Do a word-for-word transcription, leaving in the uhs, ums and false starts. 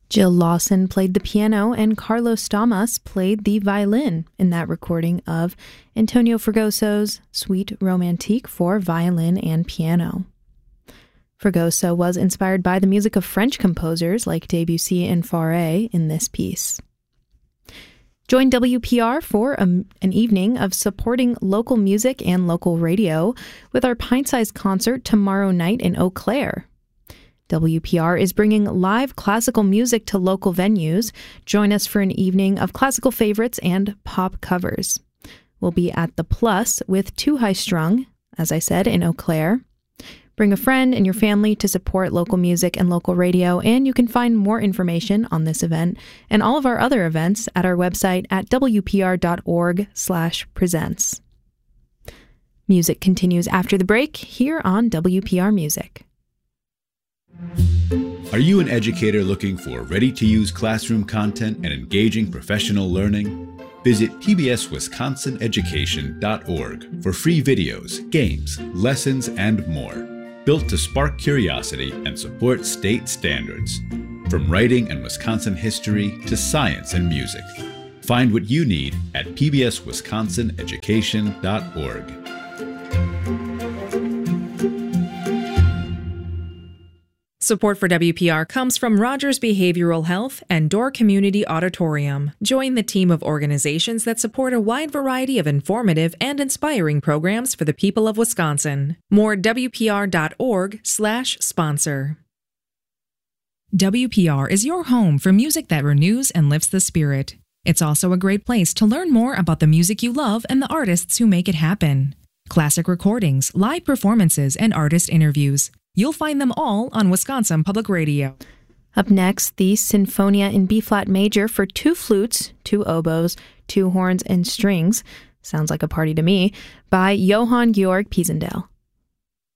Jill Lawson played the piano and Carlos Damas played the violin in that recording of Antonio Fregoso's Suite Romantique for violin and piano. Fregoso was inspired by the music of French composers like Debussy and Fauré in this piece. Join W P R for a, an evening of supporting local music and local radio with our pint-sized concert tomorrow night in Eau Claire. W P R is bringing live classical music to local venues. Join us for an evening of classical favorites and pop covers. We'll be at the Plus with Too High Strung, as I said, in Eau Claire. Bring a friend and your family to support local music and local radio, and you can find more information on this event and all of our other events at our website at w p r dot org slash presents. Music continues after the break here on W P R Music. Are you an educator looking for ready-to-use classroom content and engaging professional learning? Visit p b s wisconsin education dot org for free videos, games, lessons, and more. Built to spark curiosity and support state standards. From writing and Wisconsin history to science and music. Find what you need at p b s wisconsin education dot org. Support for W P R comes from Rogers Behavioral Health and Door Community Auditorium. Join the team of organizations that support a wide variety of informative and inspiring programs for the people of Wisconsin. More at w p r dot org slash sponsor. W P R is your home for music that renews and lifts the spirit. It's also a great place to learn more about the music you love and the artists who make it happen. Classic recordings, live performances, and artist interviews. You'll find them all on Wisconsin Public Radio. Up next, the Sinfonia in B-flat major for two flutes, two oboes, two horns, and strings, sounds like a party to me, by Johann Georg Pisendel.